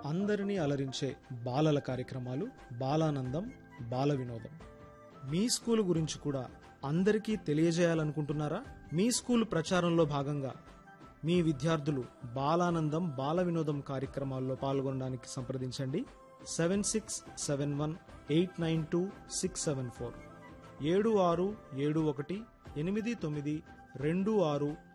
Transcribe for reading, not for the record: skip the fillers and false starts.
అందరినీ అలరించే బాలల కార్యక్రమాలు బాలానందం బాల వినోదం. మీ స్కూల్ గురించి కూడా అందరికీ తెలియజేయాలనుకుంటున్నారా? మీ స్కూల్ ప్రచారంలో భాగంగా మీ విద్యార్థులు బాలానందం బాల వినోదం కార్యక్రమాల్లో పాల్గొనడానికి సంప్రదించండి. 7671892674 76718929